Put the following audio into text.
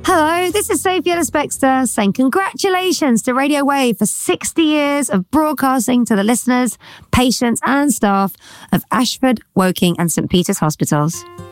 Hello, this is Sophie Ellis-Bextor saying congratulations to Radio Wave for 60 years of broadcasting to the listeners, patients and staff of Ashford, Woking and St Peter's Hospitals.